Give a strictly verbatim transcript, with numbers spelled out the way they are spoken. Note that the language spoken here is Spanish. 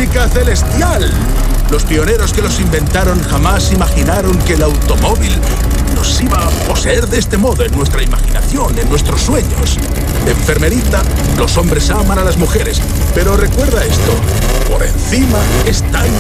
música celestial. Los pioneros que los inventaron jamás imaginaron que el automóvil nos iba a poseer de este modo en nuestra imaginación, en nuestros sueños. Enfermerita, los hombres aman a las mujeres, pero recuerda esto, por encima está el